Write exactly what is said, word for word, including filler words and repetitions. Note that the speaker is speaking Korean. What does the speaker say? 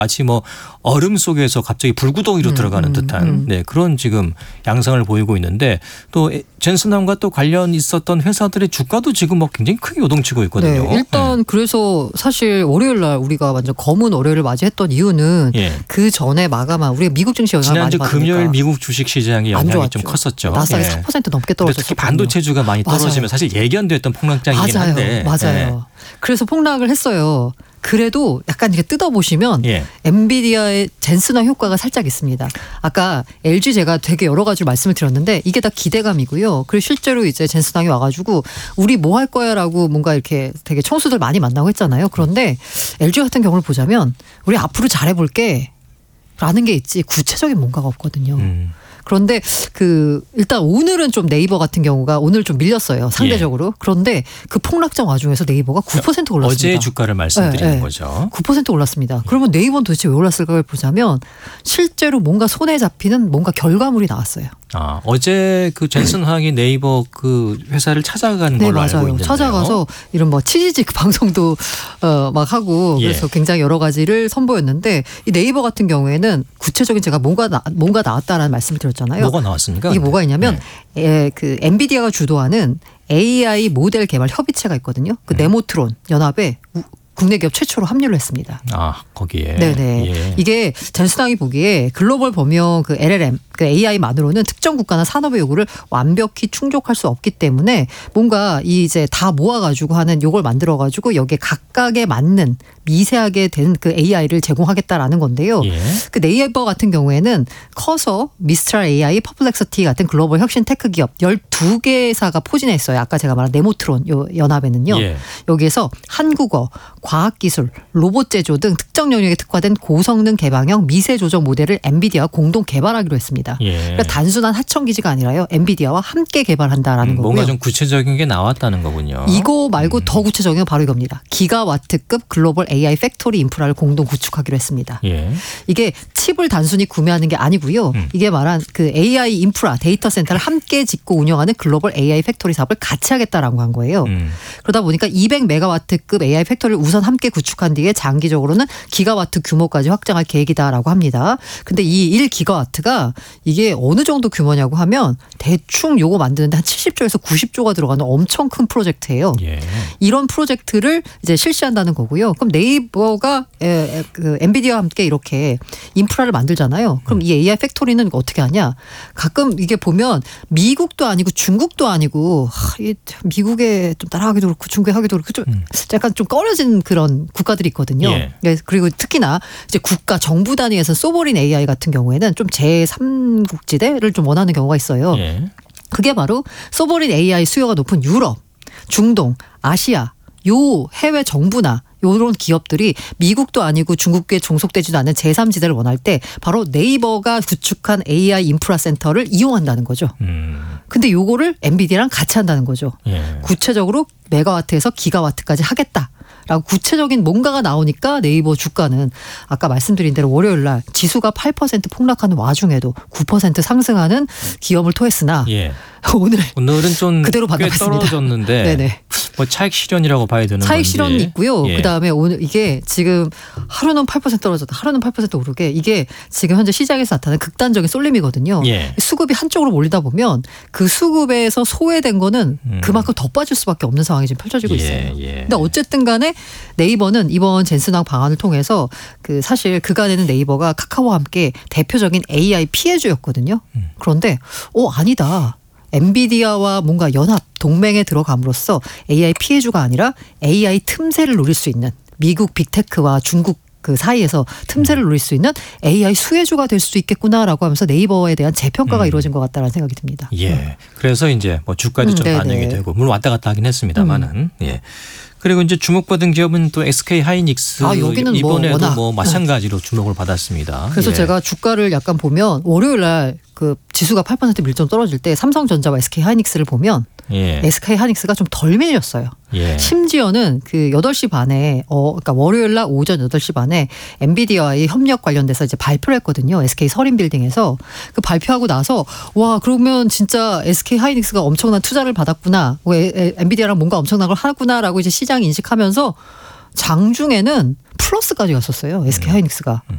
마치 뭐 얼음 속에서 갑자기 불구덩이로 음, 들어가는 음, 듯한 음. 네, 그런 지금 양상을 보이고 있는데 또 젠슨함과 또 관련 있었던 회사들의 주가도 지금 뭐 굉장히 크게 요동치고 있거든요. 네, 일단 네. 그래서 사실 월요일 날 우리가 완전 검은 월요일을 맞이했던 이유는 예. 그 전에 마감한 우리가 미국 증시 영향을 많이 지난주 받으니까 금요일 미국 주식 시장의 안 영향이 좋았죠. 좀 컸었죠. 나스닥이 예. 사 퍼센트 넘게 근데 떨어졌어요. 특히 반도체주가 많이 떨어지면 사실 예견됐던 폭락장이긴 맞아요. 한데. 맞아요. 예. 그래서 폭락을 했어요. 그래도 약간 이렇게 뜯어보시면 예. 엔비디아의 젠슨화 효과가 살짝 있습니다. 아까 엘지 제가 되게 여러 가지 말씀을 드렸는데 이게 다 기대감이고요. 그리고 실제로 이제 젠슨왕이 와가지고 우리 뭐 할 거야라고 뭔가 이렇게 되게 총수들 많이 만나고 했잖아요. 그런데 엘지 같은 경우를 보자면 우리 앞으로 잘해볼게 라는 게 있지 구체적인 뭔가가 없거든요. 음. 그런데 그 일단 오늘은 좀 네이버 같은 경우가 오늘 좀 밀렸어요. 상대적으로. 예. 그런데 그 폭락장 와중에서 네이버가 구 퍼센트 올랐습니다. 어제의 주가를 말씀드리는 네, 네. 거죠. 구 퍼센트 올랐습니다. 그러면 네이버는 도대체 왜 올랐을까를 보자면 실제로 뭔가 손에 잡히는 뭔가 결과물이 나왔어요. 아, 어제 그 젠슨 황이 네이버 그 회사를 찾아간 네, 걸로 맞아요. 알고 있는데요. 찾아가서 이런 뭐 치지직 방송도 어, 막 하고 예. 그래서 굉장히 여러 가지를 선보였는데 이 네이버 같은 경우에는 구체적인 제가 뭔가 나, 뭔가 나왔다라는 말씀을 드렸잖아요. 뭐가 나왔습니까? 이게 뭐가 있냐면 네. 에, 그 엔비디아가 주도하는 에이아이 모델 개발 협의체가 있거든요. 그 음. 네모트론 연합에 우, 국내 기업 최초로 합류를 했습니다. 아, 거기에. 네네. 예. 이게 젠슨왕이 보기에 글로벌 범용 그 엘엘엠, 그 에이아이만으로는 특정 국가나 산업의 요구를 완벽히 충족할 수 없기 때문에 뭔가 이 이제 다 모아가지고 하는 요걸 만들어가지고 여기에 각각에 맞는 미세하게 된 그 에이아이를 제공하겠다라는 건데요. 예. 그 네이버 같은 경우에는 커서, 미스트랄 에이아이, 퍼플렉서티 같은 글로벌 혁신 테크 기업 열두 개사가 포진해 있어요. 아까 제가 말한 네모트론 요 연합에는요. 예. 여기에서 한국어, 과학기술, 로봇 제조 등 특정 영역에 특화된 고성능 개방형 미세 조정 모델을 엔비디아와 공동 개발하기로 했습니다. 예. 그러니까 단순한 하청 기지가 아니라요. 엔비디아와 함께 개발한다라는 음, 거고요. 뭔가 좀 구체적인 게 나왔다는 거군요. 이거 말고 음. 더 구체적인 건 바로 이겁니다. 기가와트급 글로벌 에이아이 팩토리 인프라를 공동 구축하기로 했습니다. 예. 이게 칩을 단순히 구매하는 게 아니고요. 음. 이게 말한 그 에이아이 인프라 데이터 센터를 함께 짓고 운영하는 글로벌 에이아이 팩토리 사업을 같이 하겠다라고 한 거예요. 음. 그러다 보니까 이백 메가와트급 에이아이 팩토리를 우선 함께 구축한 뒤에 장기적으로는 기가와트 규모까지 확장할 계획이다라고 합니다. 근데 이 일 기가와트가 이게 어느 정도 규모냐고 하면 대충 요거 만드는데 한 칠십조에서 구십조가 들어가는 엄청 큰 프로젝트예요. 예. 이런 프로젝트를 이제 실시한다는 거고요. 그럼 네이버가 에, 에, 그 엔비디아와 함께 이렇게 인프라를 만들잖아요. 그럼 이 에이아이 팩토리는 어떻게 하냐? 가끔 이게 보면 미국도 아니고 중국도 아니고 하, 이 미국에 좀 따라하기도 그렇고 중국에 하기도 그렇고 좀 음. 약간 좀 꺼려진 그런 국가들이 있거든요. 예. 네, 그리고 특히나 이제 국가 정부 단위에서 소버린 에이아이 같은 경우에는 좀 제삼국지대를 좀 원하는 경우가 있어요. 예. 그게 바로 소버린 에이아이 수요가 높은 유럽, 중동, 아시아 요 해외 정부나 요런 기업들이 미국도 아니고 중국에 종속되지도 않은 제삼지대를 원할 때 바로 네이버가 구축한 에이아이 인프라 센터를 이용한다는 거죠. 음. 근데 요거를 엔비디아랑 같이 한다는 거죠. 예. 구체적으로 메가와트에서 기가와트까지 하겠다. 라고 구체적인 뭔가가 나오니까 네이버 주가는 아까 말씀드린 대로 월요일 날 지수가 팔 퍼센트 폭락하는 와중에도 구 퍼센트 상승하는 기업을 토했으나 예. 오늘 오늘은 좀 그대로 꽤 반납했습니다. 떨어졌는데 네네. 뭐 차익 실현이라고 봐야 되는 차익 건지. 실현이 있고요. 예. 그다음에 오늘 이게 지금 하루는 팔 퍼센트 떨어졌다. 하루는 팔 퍼센트 오르게 이게 지금 현재 시장에서 나타나는 극단적인 쏠림이거든요. 예. 수급이 한쪽으로 몰리다 보면 그 수급에서 소외된 거는 음. 그만큼 더 빠질 수밖에 없는 상황이 지금 펼쳐지고 있어요. 예, 예. 근데 어쨌든 간에 네이버는 이번 젠슨왕 방안을 통해서 그 사실 그간에는 네이버가 카카오와 함께 대표적인 에이아이 피해주였거든요. 음. 그런데 어 아니다. 엔비디아와 뭔가 연합 동맹에 들어감으로써 에이아이 피해주가 아니라 에이아이 틈새를 노릴 수 있는 미국 빅테크와 중국 그 사이에서 틈새를 노릴 수 있는 에이아이 수혜주가 될 수도 있겠구나라고 하면서 네이버에 대한 재평가가 음. 이루어진 것 같다는 생각이 듭니다. 예. 그래서 이제 뭐 주가도 음, 좀 네네. 반영이 되고 물론 왔다 갔다 하긴 했습니다만은 음. 예. 그리고 이제 주목받은 기업은 또 에스케이 하이닉스 아, 여기는 뭐 이번에도 워낙. 뭐 마찬가지로 주목을 받았습니다. 그래서 예. 제가 주가를 약간 보면 월요일 날 그 지수가 팔 퍼센트 밀점 떨어질 때 삼성전자와 에스케이 하이닉스를 보면 예. 에스케이 하이닉스가 좀 덜 밀렸어요. 예. 심지어는 그 여덟 시 반에 어 그러니까 월요일 날 오전 여덟 시 반에 엔비디아와의 협력 관련돼서 이제 발표를 했거든요. 에스케이 서린 빌딩에서 그 발표하고 나서 와 그러면 진짜 에스케이 하이닉스가 엄청난 투자를 받았구나. 엔비디아랑 뭔가 엄청난 걸 하구나라고 이제 시장이 인식하면서 장중에는 플러스까지 갔었어요. 에스케이 하이닉스가. 음.